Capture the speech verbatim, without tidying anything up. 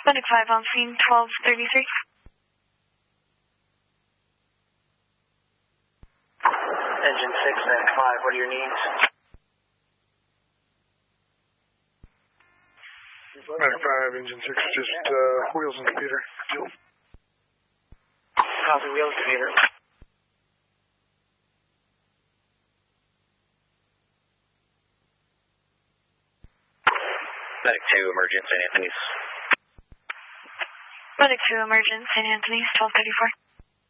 Medic five on scene, twelve thirty-three. Engine six, Medic five, what are your needs? Medic five, Engine six, just uh, wheels and computer. Fuel. Copy, wheels, computer. Medic two, emergent, Saint Anthony's. Medic two, emergent, Saint Anthony's, twelve thirty-four.